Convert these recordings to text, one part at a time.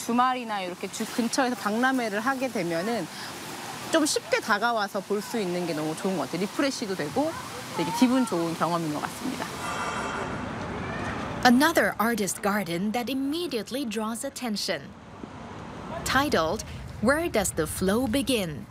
주말이나 이렇게 주 근처에서 박람회를 하게 되면은 좀 쉽게 다가와서 볼 수 있는 게 너무 좋은 것 같아요. 리프레시도 되고 되게 기분 좋은 경험인 것 같습니다. Another artist garden that immediately draws attention. Titled, Where Does the Flow Begin?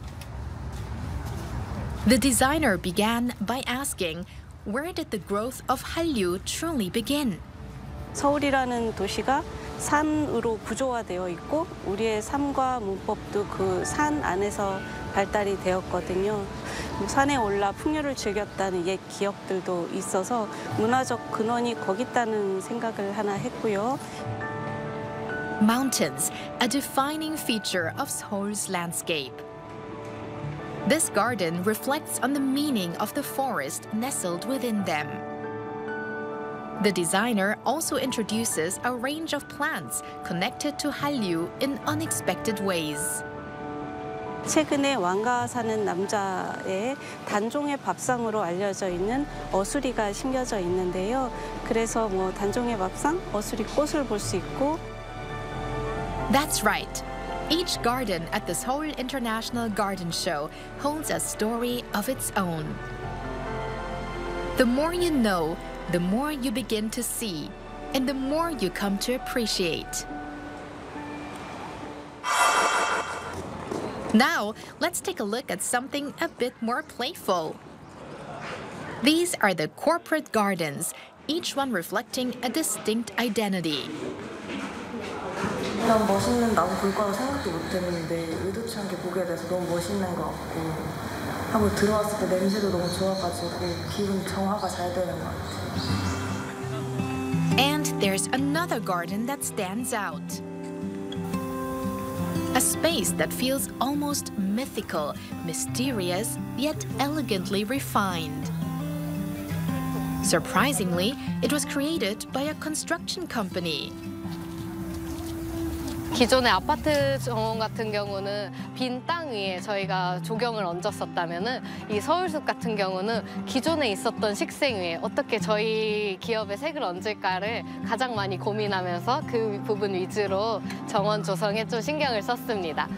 The designer began by asking, where did the growth of Hallyu truly begin? 서울이라는 도시가 산으로 구조화되어 있고 우리의 삶과 문법도 그 산 안에서 발달이 되었거든요. 산에 올라 풍류를 즐겼다는 옛 기억들도 있어서 문화적 근원이 거기 있다는 생각을 하나 했고요. Mountains, a defining feature of Seoul's landscape. This garden reflects on the meaning of the forest nestled within them. The designer also introduces a range of plants connected to Hallyu in unexpected ways. 최근에 왕가 사는 남자의 단종의 밥상으로 알려져 있는 어수리가 심겨져 있는데요. 그래서 단종의 밥상, 어수리 꽃을 볼 수 있고. That's right. Each garden at the Seoul International Garden Show holds a story of its own. The more you know, the more you begin to see, and the more you come to appreciate. Now, let's take a look at something a bit more playful. These are the corporate gardens, each one reflecting a distinct identity. 난 멋있는 나무 볼 거라고 생각도 못했는데 의도치 않게 보게 돼서 너무 멋있는 것 같고 한번 들어왔을 때 냄새도 너무 좋아가지고 기분 정화가 잘 되는 것 같아요. And there's another garden that stands out. A space that feels almost mythical, mysterious, yet elegantly refined. Surprisingly, it was created by a construction company. 기존의 아파트 정원 같은 경우는 빈 땅 위에 저희가 조경을 얹었었다면은 이 서울숲 같은 경우는 기존에 있었던 식생 위에 어떻게 저희 기업의 색을 얹을까를 가장 많이 고민하면서 그 부분 위주로 정원 조성에 좀 신경을 썼습니다.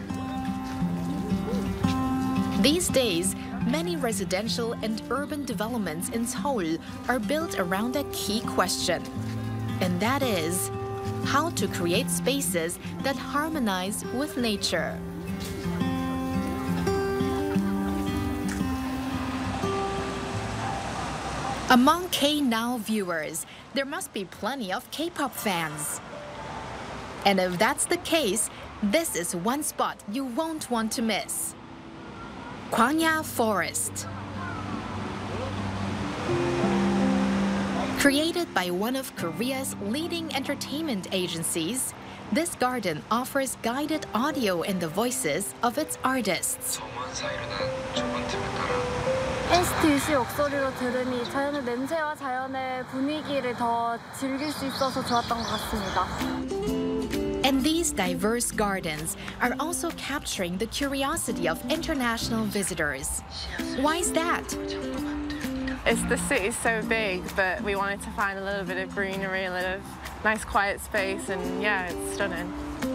These days, many residential and urban developments in Seoul are built around a key question, and that is how to create spaces that harmonize with nature. Among K-Now viewers, there must be plenty of K-pop fans. And if that's the case, this is one spot you won't want to miss. Gwangya Forest. Created by one of Korea's leading entertainment agencies, this garden offers guided audio in the voices of its artists. NCT 목소리로 들으니 자연의 냄새와 자연의 분위기를 더 즐길 수 있어서 좋았던 것 같습니다. And these diverse gardens are also capturing the curiosity of international visitors. Why is that? The city's so big, but we wanted to find a little bit of greenery, a little nice quiet space, and yeah, it's stunning.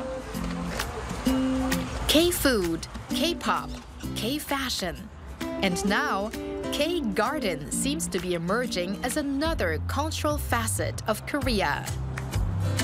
K-food, K-pop, K-fashion. And now, K-garden seems to be emerging as another cultural facet of Korea.